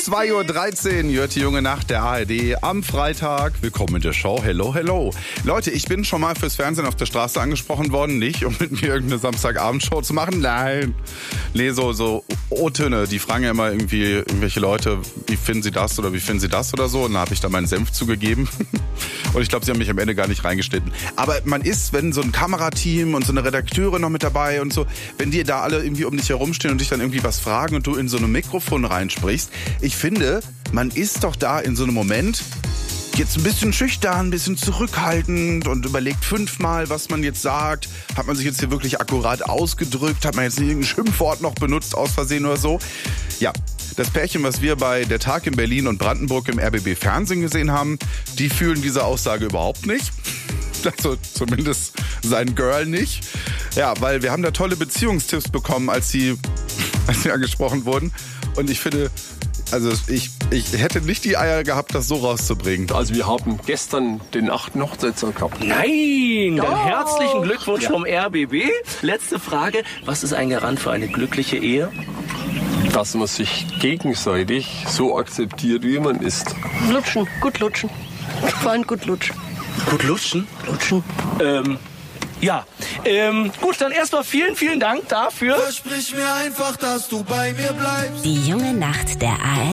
2:13 Uhr, hört die junge Nacht der ARD am Freitag. Willkommen in der Show. Hello, hello. Leute, ich bin schon mal fürs Fernsehen auf der Straße angesprochen worden. Nicht, um mit mir irgendeine Samstagabendshow zu machen. Nein. Nee, so O-Töne, die fragen ja immer irgendwie irgendwelche Leute, wie finden sie das oder wie finden sie das oder so. Und da habe ich da meinen Senf zugegeben. Und ich glaube, sie haben mich am Ende gar nicht reingeschnitten. Aber man ist, wenn so ein Kamerateam und so eine Redakteure noch mit dabei und so, wenn die da alle irgendwie um dich herumstehen und dich dann irgendwie was fragen und du in so ein Mikrofon reinsprichst. Ich finde, man ist doch da in so einem Moment jetzt ein bisschen schüchtern, ein bisschen zurückhaltend und überlegt 5-mal, was man jetzt sagt. Hat man sich jetzt hier wirklich akkurat ausgedrückt? Hat man jetzt nicht irgendein Schimpfwort noch benutzt aus Versehen oder so? Ja, das Pärchen, was wir bei Der Tag in Berlin und Brandenburg im RBB Fernsehen gesehen haben, die fühlen diese Aussage überhaupt nicht. Also zumindest sein Girl nicht. Ja, weil wir haben da tolle Beziehungstipps bekommen, als sie angesprochen wurden. Und ich finde, also ich hätte nicht die Eier gehabt, das so rauszubringen. Also wir haben gestern den 8. Hochzeitstag gehabt. Nein, dann herzlichen Glückwunsch vom RBB. Letzte Frage, was ist ein Garant für eine glückliche Ehe? Dass man sich gegenseitig so akzeptiert, wie man ist. Lutschen, gut lutschen. Vor allem gut lutschen. Gut lutschen? Lutschen. Ja. Gut, dann erstmal vielen Dank dafür. Versprich mir einfach, dass du bei mir bleibst. Die junge Nacht der ARD.